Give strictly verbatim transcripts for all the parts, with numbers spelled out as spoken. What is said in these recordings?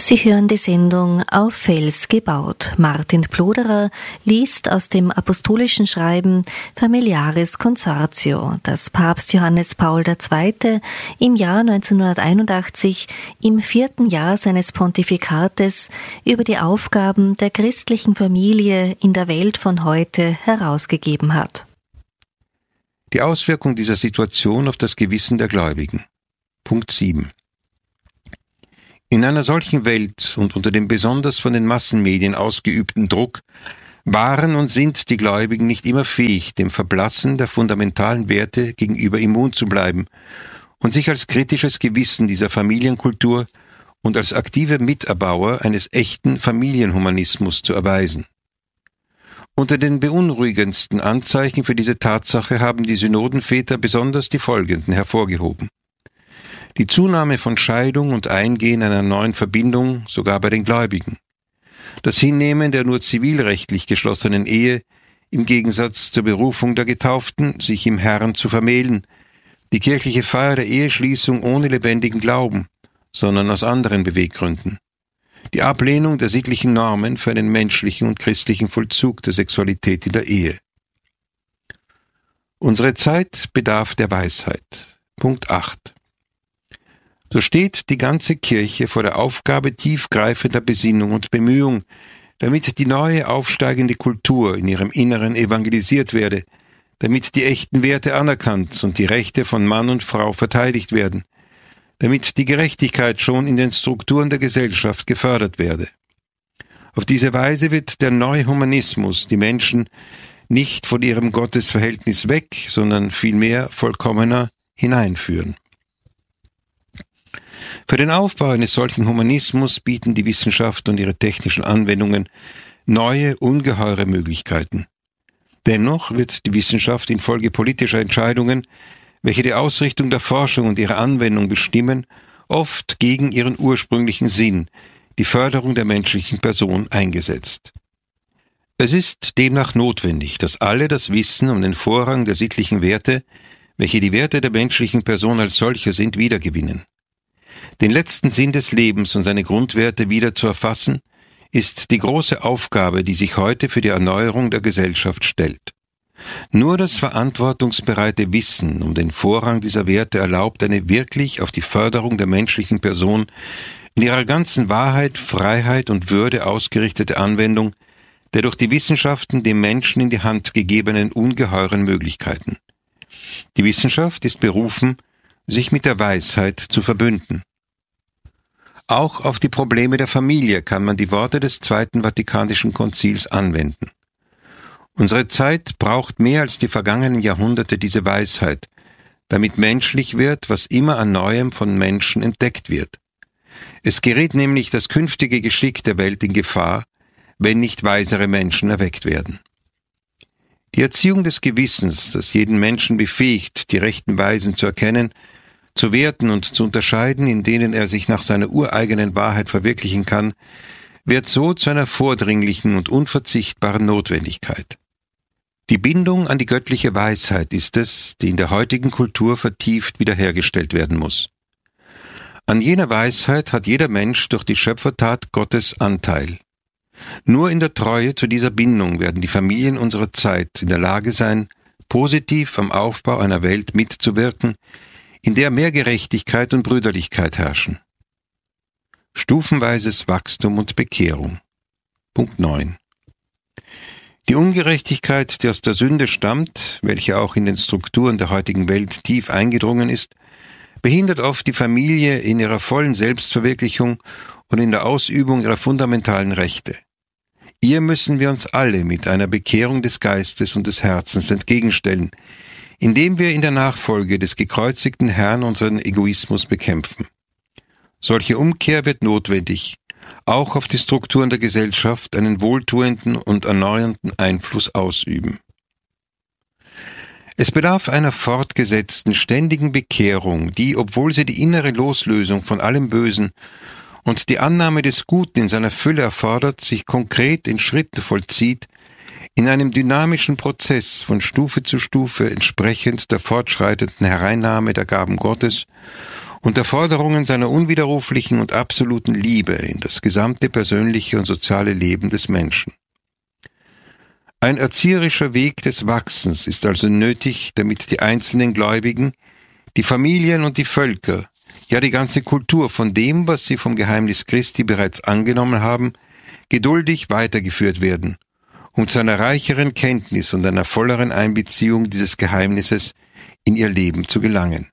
Sie hören die Sendung Auf Fels gebaut. Martin Ploderer liest aus dem apostolischen Schreiben Familiaris Consortio, das Papst Johannes Paul der Zweite im Jahr neunzehnhunderteinundachtzig im vierten Jahr seines Pontifikates über die Aufgaben der christlichen Familie in der Welt von heute herausgegeben hat. Die Auswirkung dieser Situation auf das Gewissen der Gläubigen. Punkt sieben. In einer solchen Welt und unter dem besonders von den Massenmedien ausgeübten Druck waren und sind die Gläubigen nicht immer fähig, dem Verblassen der fundamentalen Werte gegenüber immun zu bleiben und sich als kritisches Gewissen dieser Familienkultur und als aktive Miterbauer eines echten Familienhumanismus zu erweisen. Unter den beunruhigendsten Anzeichen für diese Tatsache haben die Synodenväter besonders die folgenden hervorgehoben. Die Zunahme von Scheidung und Eingehen einer neuen Verbindung, sogar bei den Gläubigen. Das Hinnehmen der nur zivilrechtlich geschlossenen Ehe, im Gegensatz zur Berufung der Getauften, sich im Herrn zu vermählen. Die kirchliche Feier der Eheschließung ohne lebendigen Glauben, sondern aus anderen Beweggründen. Die Ablehnung der sittlichen Normen für einen menschlichen und christlichen Vollzug der Sexualität in der Ehe. Unsere Zeit bedarf der Weisheit. Punkt acht. So steht die ganze Kirche vor der Aufgabe tiefgreifender Besinnung und Bemühung, damit die neue aufsteigende Kultur in ihrem Inneren evangelisiert werde, damit die echten Werte anerkannt und die Rechte von Mann und Frau verteidigt werden, damit die Gerechtigkeit schon in den Strukturen der Gesellschaft gefördert werde. Auf diese Weise wird der neue Humanismus die Menschen nicht von ihrem Gottesverhältnis weg, sondern vielmehr vollkommener hineinführen. Für den Aufbau eines solchen Humanismus bieten die Wissenschaft und ihre technischen Anwendungen neue, ungeheure Möglichkeiten. Dennoch wird die Wissenschaft infolge politischer Entscheidungen, welche die Ausrichtung der Forschung und ihre Anwendung bestimmen, oft gegen ihren ursprünglichen Sinn, die Förderung der menschlichen Person, eingesetzt. Es ist demnach notwendig, dass alle das Wissen um den Vorrang der sittlichen Werte, welche die Werte der menschlichen Person als solche sind, wiedergewinnen. Den letzten Sinn des Lebens und seine Grundwerte wieder zu erfassen, ist die große Aufgabe, die sich heute für die Erneuerung der Gesellschaft stellt. Nur das verantwortungsbereite Wissen um den Vorrang dieser Werte erlaubt eine wirklich auf die Förderung der menschlichen Person in ihrer ganzen Wahrheit, Freiheit und Würde ausgerichtete Anwendung der durch die Wissenschaften dem Menschen in die Hand gegebenen ungeheuren Möglichkeiten. Die Wissenschaft ist berufen, sich mit der Weisheit zu verbünden. Auch auf die Probleme der Familie kann man die Worte des Zweiten Vatikanischen Konzils anwenden. Unsere Zeit braucht mehr als die vergangenen Jahrhunderte diese Weisheit, damit menschlich wird, was immer an Neuem von Menschen entdeckt wird. Es gerät nämlich das künftige Geschick der Welt in Gefahr, wenn nicht weisere Menschen erweckt werden. Die Erziehung des Gewissens, das jeden Menschen befähigt, die rechten Weisen zu erkennen, zu werten und zu unterscheiden, in denen er sich nach seiner ureigenen Wahrheit verwirklichen kann, wird so zu einer vordringlichen und unverzichtbaren Notwendigkeit. Die Bindung an die göttliche Weisheit ist es, die in der heutigen Kultur vertieft wiederhergestellt werden muss. An jener Weisheit hat jeder Mensch durch die Schöpfertat Gottes Anteil. Nur in der Treue zu dieser Bindung werden die Familien unserer Zeit in der Lage sein, positiv am Aufbau einer Welt mitzuwirken, in der mehr Gerechtigkeit und Brüderlichkeit herrschen. Stufenweises Wachstum und Bekehrung. Punkt neun. Die Ungerechtigkeit, die aus der Sünde stammt, welche auch in den Strukturen der heutigen Welt tief eingedrungen ist, behindert oft die Familie in ihrer vollen Selbstverwirklichung und in der Ausübung ihrer fundamentalen Rechte. Ihr müssen wir uns alle mit einer Bekehrung des Geistes und des Herzens entgegenstellen, indem wir in der Nachfolge des gekreuzigten Herrn unseren Egoismus bekämpfen. Solche Umkehr wird notwendig, auch auf die Strukturen der Gesellschaft einen wohltuenden und erneuernden Einfluss ausüben. Es bedarf einer fortgesetzten, ständigen Bekehrung, die, obwohl sie die innere Loslösung von allem Bösen und die Annahme des Guten in seiner Fülle erfordert, sich konkret in Schritten vollzieht, in einem dynamischen Prozess von Stufe zu Stufe entsprechend der fortschreitenden Hereinnahme der Gaben Gottes und der Forderungen seiner unwiderruflichen und absoluten Liebe in das gesamte persönliche und soziale Leben des Menschen. Ein erzieherischer Weg des Wachsens ist also nötig, damit die einzelnen Gläubigen, die Familien und die Völker, ja die ganze Kultur von dem, was sie vom Geheimnis Christi bereits angenommen haben, geduldig weitergeführt werden, um zu einer reicheren Kenntnis und einer volleren Einbeziehung dieses Geheimnisses in ihr Leben zu gelangen.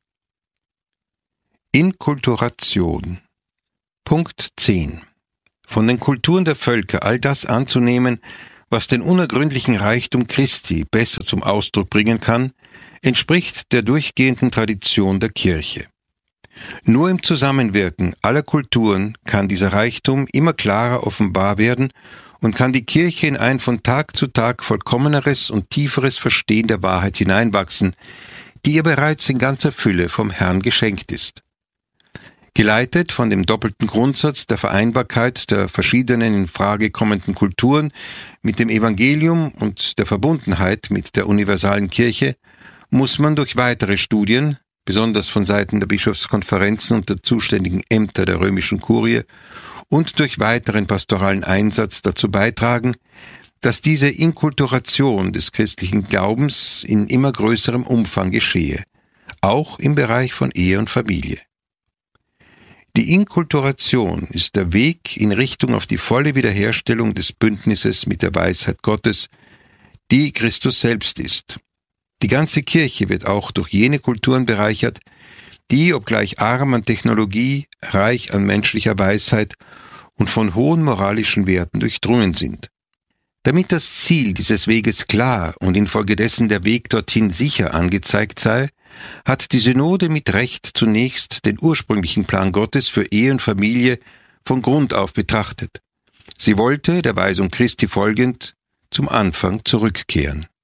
Inkulturation. Punkt zehn. Von den Kulturen der Völker all das anzunehmen, was den unergründlichen Reichtum Christi besser zum Ausdruck bringen kann, entspricht der durchgehenden Tradition der Kirche. Nur im Zusammenwirken aller Kulturen kann dieser Reichtum immer klarer offenbar werden und kann die Kirche in ein von Tag zu Tag vollkommeneres und tieferes Verstehen der Wahrheit hineinwachsen, die ihr bereits in ganzer Fülle vom Herrn geschenkt ist. Geleitet von dem doppelten Grundsatz der Vereinbarkeit der verschiedenen in Frage kommenden Kulturen mit dem Evangelium und der Verbundenheit mit der universalen Kirche, muss man durch weitere Studien, besonders von Seiten der Bischofskonferenzen und der zuständigen Ämter der römischen Kurie, und durch weiteren pastoralen Einsatz dazu beitragen, dass diese Inkulturation des christlichen Glaubens in immer größerem Umfang geschehe, auch im Bereich von Ehe und Familie. Die Inkulturation ist der Weg in Richtung auf die volle Wiederherstellung des Bündnisses mit der Weisheit Gottes, die Christus selbst ist. Die ganze Kirche wird auch durch jene Kulturen bereichert, die, obgleich arm an Technologie, reich an menschlicher Weisheit und von hohen moralischen Werten durchdrungen sind. Damit das Ziel dieses Weges klar und infolgedessen der Weg dorthin sicher angezeigt sei, hat die Synode mit Recht zunächst den ursprünglichen Plan Gottes für Ehe und Familie von Grund auf betrachtet. Sie wollte, der Weisung Christi folgend, zum Anfang zurückkehren.